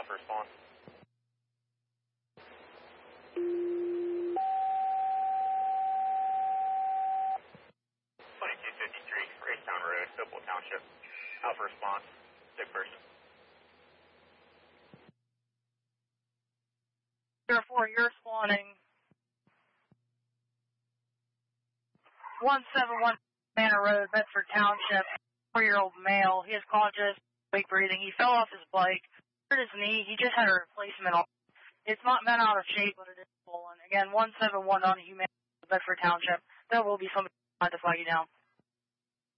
for response. 2253, Racetown Road, Hopewell Township. Out for response. Sick person. 04, you're spawning 171 Manor Road, Bedford Township. 4-year-old male. He is conscious, weak breathing. He fell off his bike, hurt his knee. He just had a replacement on. It's not been out of shape, but it is swollen. Again, 171 on a human Bedford Township. There will be somebody trying to flag you down.